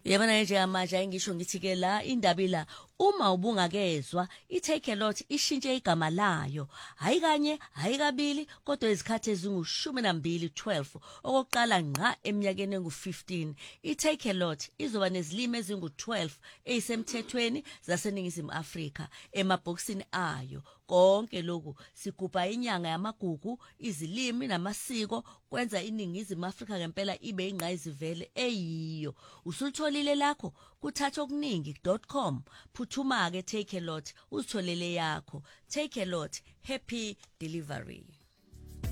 Yabona nje amanje ngisho ngithi ke la indaba la uma ubungakezwa iTake a Lot ishintshe igama layo hayi kanye hayi kabili kodwa izikhathi ezingu12 okokuqala ngqa eminyakeni engu15 iTake a Lot izoba nezilimi ezingu12 ezisemthethweni zaseningizimu Afrika emabhokisini ayo konke lokhu sigubha inyanga yamagugu izilimi namasiko kwenza iningizimu Afrika ngempela ibe ingqayizivele eyiyo usulitholile lakho kuthatha okuningi.com phuthuma ke Take a Lot uzitholele yakho Take a Lot happy delivery.